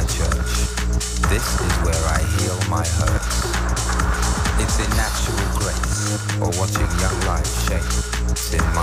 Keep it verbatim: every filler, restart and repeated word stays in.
church. This is where I heal my hurts. It's in natural grace, or watching young life shape. It's in my